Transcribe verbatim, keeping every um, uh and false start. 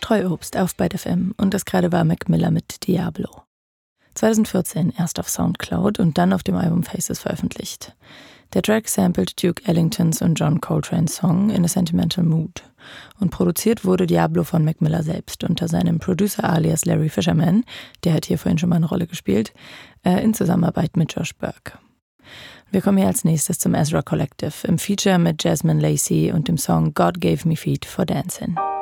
Streuobst auf Byte F M und das gerade war Mac Miller mit Diablo. zwanzig vierzehn erst auf Soundcloud und dann auf dem Album Faces veröffentlicht. Der Track sampled Duke Ellingtons und John Coltrane's Song In a Sentimental Mood und produziert wurde Diablo von Mac Miller selbst unter seinem Producer alias Larry Fisherman, der hat hier vorhin schon mal eine Rolle gespielt, äh, in Zusammenarbeit mit Josh Burke. Wir kommen hier als nächstes zum Ezra Collective im Feature mit Jasmine Lacey und dem Song God Gave Me Feet for Dancing.